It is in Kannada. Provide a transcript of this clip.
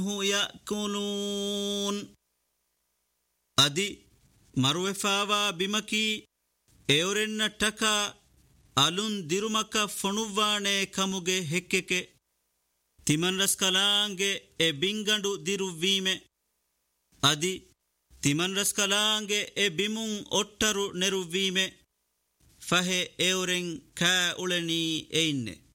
ಯಕುಲೂನ್ ಅದಿ ಮರುವೆಫಾವಾ ಬಿಮಕಿ ಎವರೆನ್ನ ಟಕ ಅಲುನ್ ದಿರುಮಕ ಫಣುವಾಣೆ ಕಮುಗೆ ಹೆಕ್ಕೆಕೆ ತಿಮನ್ರಸ್ ಕಲಾಂಗೆ ಎ ಬಿಂಗಂಡು ದಿರುವೀಮೆ ಅದಿ ತಿಮನ್ರಸ್ ಕಲಾಂಗೆ ಎ ಬಿಮುಂ ಒಟ್ಟರು ನೆರುವೀಮೆ ಫಹೆ ಎವರೆನ್ ಕಾ ಉಳನಿ ಎಯ್ನೆ